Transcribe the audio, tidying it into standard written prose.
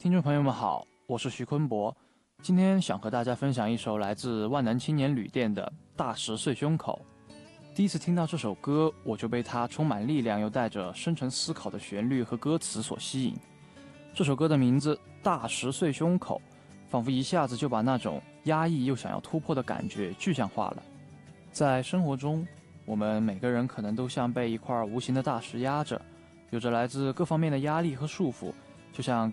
听众朋友们好，我是徐坤博，今天想和大家分享一首来自万能青年旅店的《大石碎胸口》。第一次听到这首歌，我就被它充满力量又带着深沉思考的旋律和歌词所吸引。这首歌的名字《大石碎胸口》，仿佛一下子就把那种压抑又想要突破的感觉具象化了。在生活中，我们每个人可能都像被一块无形的大石压着，有着来自各方面的压力和束缚，就像